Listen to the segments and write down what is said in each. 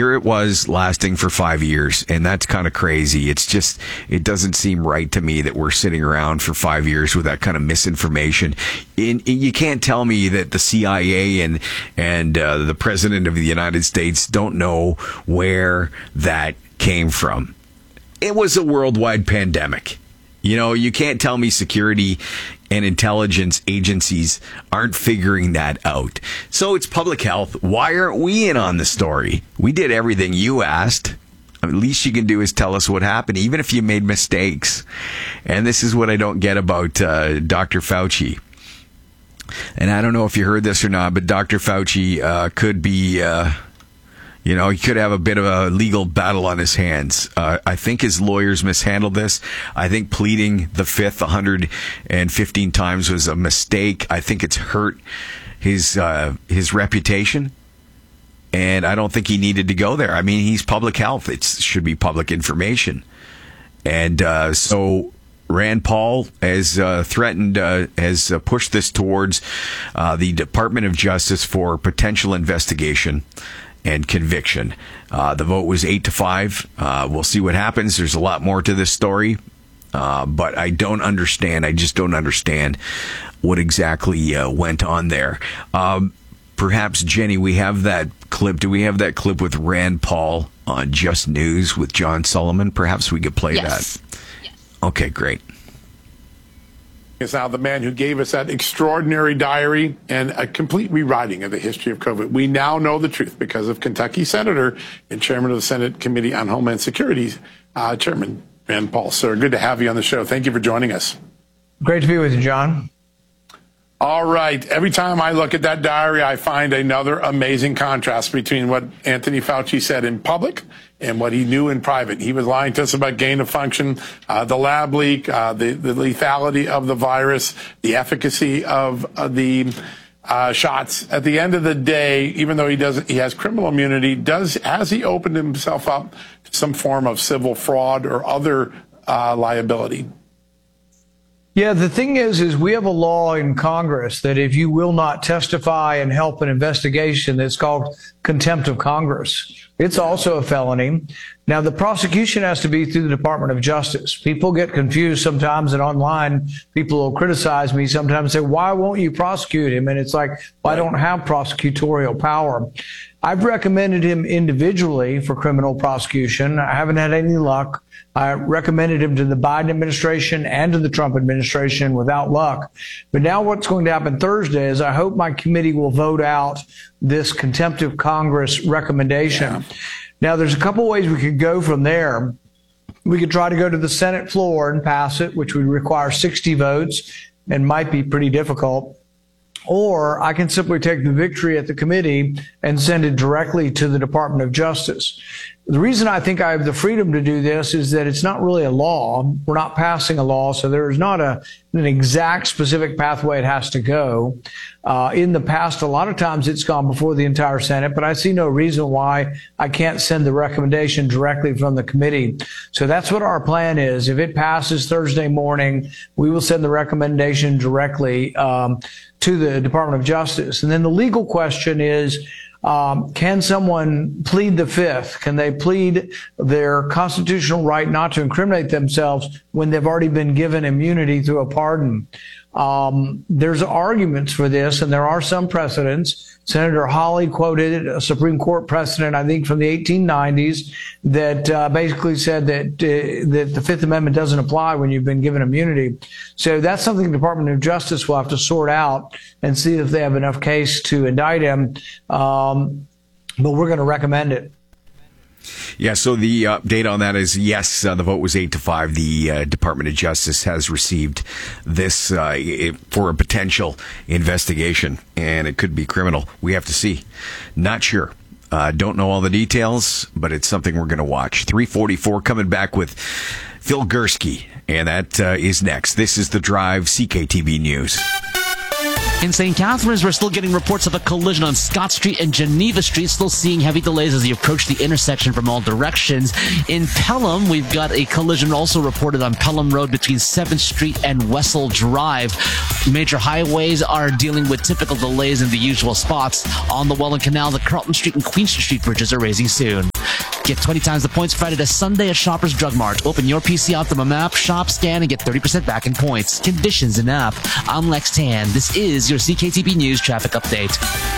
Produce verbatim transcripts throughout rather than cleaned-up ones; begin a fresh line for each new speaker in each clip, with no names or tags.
here it was lasting for five years, and that's kind of crazy. It's just, it doesn't seem right to me that we're sitting around for five years with that kind of misinformation. In, you can't tell me that the C I A and and uh, the President of the United States don't know where that came from. It was a worldwide pandemic. You know, you can't tell me security and intelligence agencies aren't figuring that out. So it's public health. Why aren't we in on the story? We did everything you asked. At least you can do is tell us what happened, even if you made mistakes. And this is what I don't get about uh, Doctor Fauci. And I don't know if you heard this or not, but Doctor Fauci uh, could be... Uh, You know, he could have a bit of a legal battle on his hands. Uh, I think his lawyers mishandled this. I think pleading the fifth one hundred fifteen times was a mistake. I think it's hurt his uh, his reputation. And I don't think he needed to go there. I mean, he's public health. It should be public information. And uh, so Rand Paul has uh, threatened, uh, has uh, pushed this towards uh, the Department of Justice for potential investigation and conviction. Uh, the vote was eight to five. Uh, we'll see what happens. There's a lot more to this story, uh, but I don't understand. I just don't understand what exactly uh, went on there. Um, perhaps, Jenny, we have that clip. Do we have that clip with Rand Paul on Just News with John Sullivan? Perhaps we could play
yes.
that. Yes. Okay, great.
Is now the man who gave us that extraordinary diary and a complete rewriting of the history of COVID. We now know the truth because of Kentucky Senator and Chairman of the Senate Committee on Homeland Security, uh, Chairman Rand Paul. Sir, good to have you on the show. Thank you for joining us.
Great to be with you, John.
All right. Every time I look at that diary, I find another amazing contrast between what Anthony Fauci said in public and what he knew in private. He was lying to us about gain of function, uh, the lab leak, uh, the, the lethality of the virus, the efficacy of uh, the uh, shots. At the end of the day, even though he doesn't, he has criminal immunity, does has he opened himself up to some form of civil fraud or other uh, liability?
Yeah, the thing is, is we have a law in Congress that if you will not testify and help an investigation, that's called contempt of Congress. It's also a felony. Now, the prosecution has to be through the Department of Justice. People get confused sometimes, and online people will criticize me sometimes, say, why won't you prosecute him? And it's like, well, I don't have prosecutorial power. I've recommended him individually for criminal prosecution. I haven't had any luck. I recommended him to the Biden administration and to the Trump administration without luck. But now what's going to happen Thursday is I hope my committee will vote out this contempt of Congress recommendation. Yeah. Now, there's a couple ways we could go from there. We could try to go to the Senate floor and pass it, which would require sixty votes and might be pretty difficult. Or I can simply take the victory at the committee and send it directly to the Department of Justice. The reason I think I have the freedom to do this is that it's not really a law. We're not passing a law, so there is not a, an exact specific pathway it has to go. Uh, in the past, a lot of times it's gone before the entire Senate, but I see no reason why I can't send the recommendation directly from the committee. So that's what our plan is. If it passes Thursday morning, we will send the recommendation directly um, to the Department of Justice. And then the legal question is, Um, can someone plead the fifth? Can they plead their constitutional right not to incriminate themselves when they've already been given immunity through a pardon? Um, there's arguments for this, and there are some precedents. Senator Hawley quoted a Supreme Court precedent, I think, from the eighteen nineties that uh, basically said that uh, that the Fifth Amendment doesn't apply when you've been given immunity. So that's something the Department of Justice will have to sort out and see if they have enough case to indict him. Um, but we're going to recommend it.
Yeah, so the update on that is, yes, uh, the vote was eight to five. The uh, Department of Justice has received this uh, for a potential investigation, and it could be criminal. We have to see. Not sure. Uh, don't know all the details, but it's something we're going to watch. three forty-four coming back with Phil Gursky, and that uh, is next. This is The Drive, C K T V News.
In Saint Catharines, we're still getting reports of a collision on Scott Street and Geneva Street. Still seeing heavy delays as you approach the intersection from all directions. In Pelham, we've got a collision also reported on Pelham Road between seventh Street and Wessel Drive. Major highways are dealing with typical delays in the usual spots. On the Welland Canal, the Carlton Street and Queen Street bridges are raising soon. Get twenty times the points Friday to Sunday at Shoppers Drug Mart. Open your P C Optimum app, shop, scan, and get thirty percent back in points. Conditions in app. I'm Lex Tan. This is your C K T B News traffic update.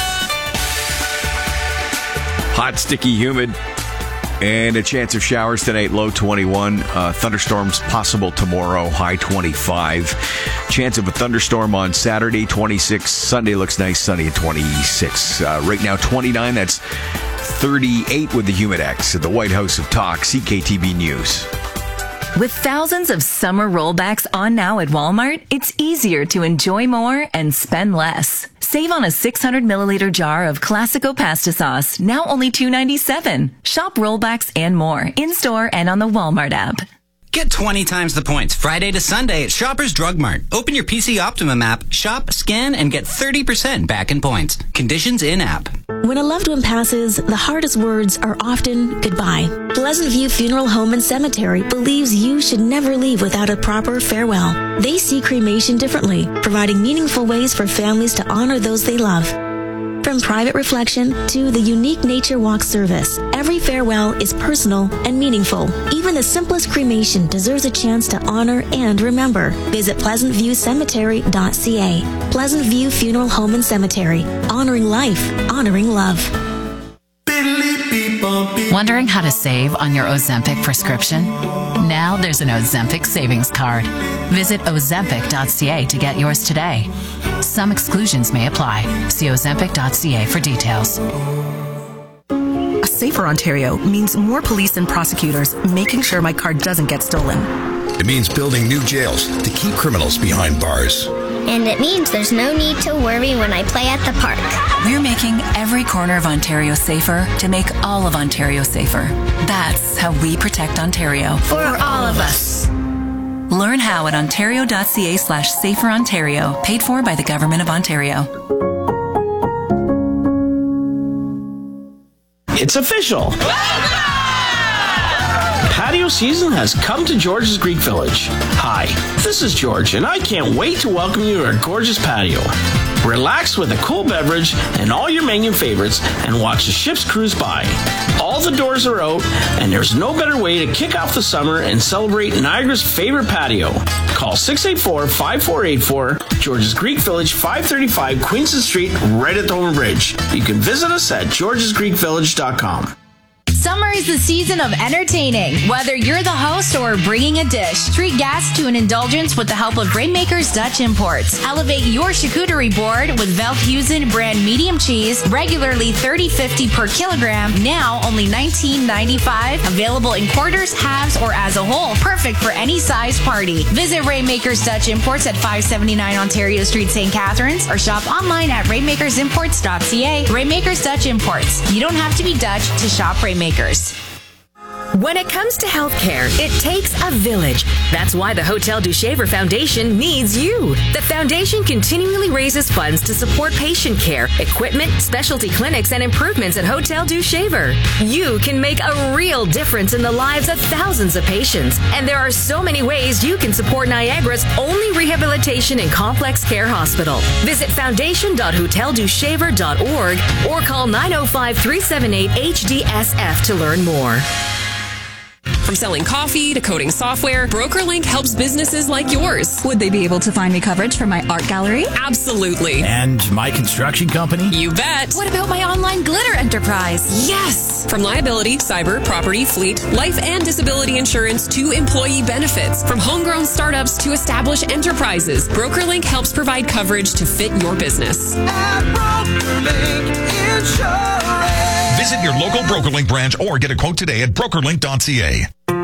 Hot, sticky, humid, and a chance of showers tonight, low twenty-one. Uh, thunderstorms possible tomorrow, high twenty-five. Chance of a thunderstorm on Saturday, twenty-six. Sunday looks nice, sunny at twenty-six. Uh, right now, twenty-nine. That's thirty-eight with the Humidex at the White House of Talk, C K T B News.
With thousands of summer rollbacks on now at Walmart, it's easier to enjoy more and spend less. Save on a six hundred milliliter jar of Classico pasta sauce, now only two dollars and ninety-seven cents. Shop rollbacks and more in-store and on the Walmart app.
Get twenty times the points Friday to Sunday at Shoppers Drug Mart. Open your P C Optimum app, shop, scan, and get thirty percent back in points. Conditions in app.
When a loved one passes, the hardest words are often goodbye. Pleasant View Funeral Home and Cemetery believes you should never leave without a proper farewell. They see cremation differently, providing meaningful ways for families to honor those they love. From private reflection to the unique nature walk service, every farewell is personal and meaningful. Even the simplest cremation deserves a chance to honor and remember. Visit pleasant view cemetery dot c a. Pleasant View Funeral Home and Cemetery. Honoring life, honoring love.
Wondering how to save on your Ozempic prescription? Now there's an Ozempic savings card. Visit ozempic dot c a to get yours today. Some exclusions may apply. See ozempic dot c a for details.
A safer Ontario means more police and prosecutors making sure my car doesn't get stolen.
It means building new jails to keep criminals behind bars.
And it means there's no need to worry when I play at the park.
We're making every corner of Ontario safer to make all of Ontario safer. That's how we protect Ontario.
For all of us.
Learn how at ontario dot c a slash safer Ontario. Paid for by the Government of Ontario.
It's official. Patio season has come to George's Greek Village. Hi, this is George, and I can't wait to welcome you to our gorgeous patio. Relax with a cool beverage and all your menu favorites and watch the ships cruise by. All the doors are out, and there's no better way to kick off the summer and celebrate Niagara's favorite patio. Call six eight four, five four eight four, George's Greek Village, five thirty-five Queenston Street, right at Thornton Bridge. You can visit us at georges greek village dot com.
Summer is the season of entertaining. Whether you're the host or bringing a dish, treat guests to an indulgence with the help of Rainmakers Dutch Imports. Elevate your charcuterie board with Velthuizen brand medium cheese, regularly thirty fifty per kilogram, now only nineteen ninety-five. Available in quarters, halves, or as a whole. Perfect for any size party. Visit Rainmakers Dutch Imports at five seventy-nine Ontario Street, Saint Catharines, or shop online at rainmakers imports dot c a. Rainmakers Dutch Imports. You don't have to be Dutch to shop Rainmakers.
When it comes to healthcare, it takes a village. That's why the Hotel du Shaver Foundation needs you. The foundation continually raises funds to support patient care, equipment, specialty clinics, and improvements at Hotel du Shaver. You can make a real difference in the lives of thousands of patients. And there are so many ways you can support Niagara's only rehabilitation and complex care hospital. Visit foundation dot hotel du shaver dot org or call nine oh five, three seven eight, H D S F to learn more.
From selling coffee to coding software, BrokerLink helps businesses like yours.
Would they be able to find me coverage for my art gallery?
Absolutely.
And my construction company?
You bet.
What about my online glitter enterprise?
Yes! From liability, cyber, property, fleet, life and disability insurance to employee benefits. From homegrown startups to established enterprises, BrokerLink helps provide coverage to fit your business.
At BrokerLink Insurance.
Visit your local BrokerLink branch or get a quote today at broker link dot c a.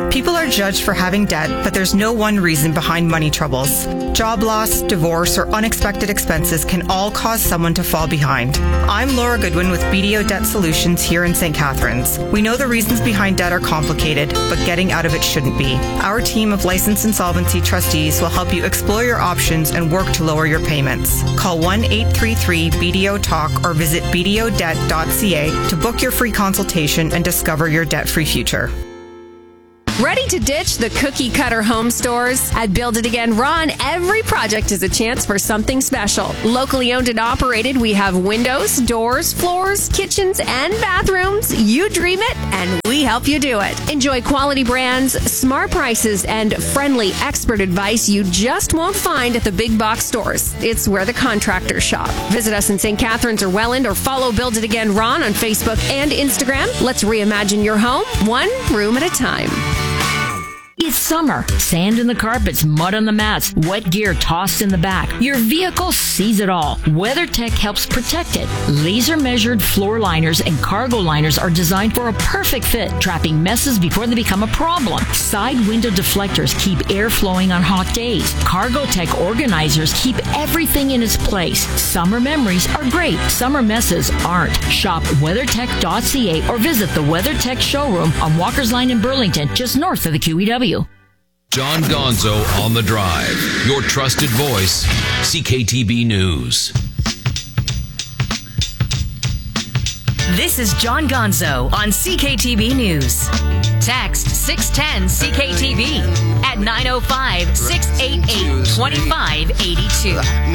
People are judged for having debt, but there's no one reason behind money troubles. Job loss, divorce, or unexpected expenses can all cause someone to fall behind. I'm Laura Goodwin with B D O Debt Solutions here in Saint Catharines. We know the reasons behind debt are complicated, but getting out of it shouldn't be. Our team of licensed insolvency trustees will help you explore your options and work to lower your payments. Call one eight three three B D O talk or visit b d o debt dot c a to book your free consultation and discover your debt-free future.
Ready to ditch the cookie cutter home stores? At Build It Again Ron, every project is a chance for something special. Locally owned and operated, we have windows, doors, floors, kitchens, and bathrooms. You dream it, and we help you do it. Enjoy quality brands, smart prices, and friendly expert advice you just won't find at the big box stores. It's where the contractors shop. Visit us in Saint Catharines or Welland, or follow Build It Again Ron on Facebook and Instagram. Let's reimagine your home, one room at a time.
It's summer. Sand in the carpets, mud on the mats, wet gear tossed in the back. Your vehicle sees it all. WeatherTech helps protect it. Laser-measured floor liners and cargo liners are designed for a perfect fit, trapping messes before they become a problem. Side window deflectors keep air flowing on hot days. CargoTech organizers keep everything in its place. Summer memories are great. Summer messes aren't. Shop weathertech dot c a or visit the WeatherTech showroom on Walker's Line in Burlington, just north of the Q E W.
John Gonzo on the Drive, your trusted voice, C K T B News.
This is John Gonzo on C K T B News. Text six ten C K T B at nine oh five, six eight eight, two five eight two.